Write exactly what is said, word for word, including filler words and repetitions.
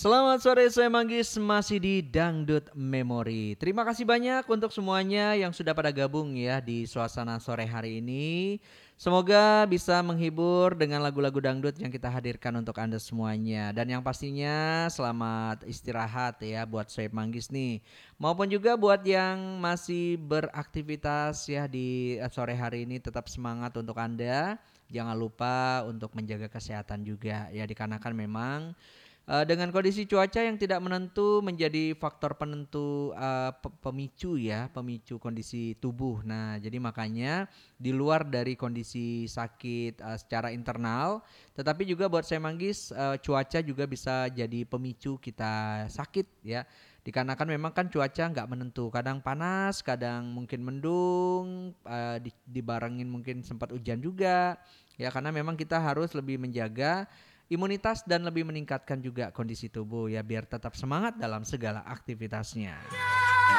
Selamat sore, saya Manggis masih di Dangdut Memori. Terima kasih banyak untuk semuanya yang sudah pada gabung ya di suasana sore hari ini. Semoga bisa menghibur dengan lagu-lagu dangdut yang kita hadirkan untuk Anda semuanya. Dan yang pastinya selamat istirahat ya buat saya Manggis nih. Maupun juga buat yang masih beraktivitas ya di eh, sore hari ini tetap semangat untuk Anda. Jangan lupa untuk menjaga kesehatan juga ya dikarenakan memang Eee, dengan kondisi cuaca yang tidak menentu menjadi faktor penentu, eee, pe pemicu ya, pemicu kondisi tubuh. Nah, jadi makanya di luar dari kondisi sakit, eee, secara internal, tetapi juga buat saya Manggis, eee, cuaca juga bisa jadi pemicu kita sakit ya. Dikarenakan memang kan cuaca nggak menentu, kadang panas, kadang mungkin mendung, eee, di dibarengin mungkin sempat hujan juga, ya karena memang kita harus lebih menjaga imunitas dan lebih meningkatkan juga kondisi tubuh ya biar tetap semangat dalam segala aktivitasnya.